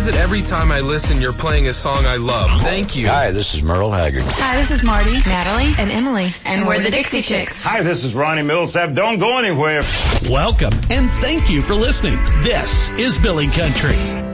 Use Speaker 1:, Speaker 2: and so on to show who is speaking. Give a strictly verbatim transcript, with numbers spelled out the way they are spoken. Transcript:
Speaker 1: does it every time I listen. You're playing a song I love. Thank you.
Speaker 2: Hi, this is Merle Haggard.
Speaker 3: Hi, this is Marty, Natalie, and Emily. And we're the Dixie Chicks.
Speaker 4: Hi, this is Ronnie Millsap. Don't go anywhere.
Speaker 5: Welcome, and thank you for listening. This is Billy Country.